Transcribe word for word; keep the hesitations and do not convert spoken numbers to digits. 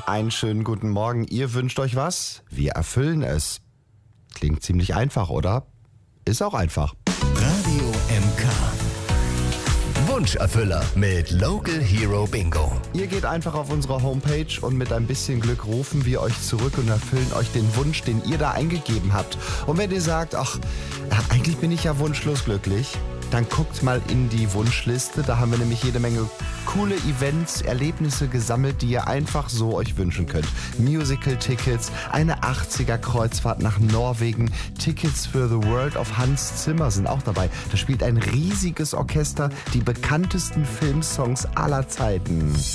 Einen schönen guten Morgen. Ihr wünscht euch was? Wir erfüllen es. Klingt ziemlich einfach, oder? Ist auch einfach. Radio M K. Wunscherfüller mit Local Hero Bingo. Ihr geht einfach auf unsere Homepage und mit ein bisschen Glück rufen wir euch zurück und erfüllen euch den Wunsch, den ihr da eingegeben habt. Und wenn ihr sagt, ach, eigentlich bin ich ja wunschlos glücklich, dann guckt mal in die Wunschliste. Da haben wir nämlich jede Menge coole Events, Erlebnisse gesammelt, die ihr einfach so euch wünschen könnt. Musical-Tickets, eine achtziger-Kreuzfahrt nach Norwegen, Tickets für The World of Hans Zimmer sind auch dabei. Da spielt ein riesiges Orchester die bekanntesten Filmsongs aller Zeiten.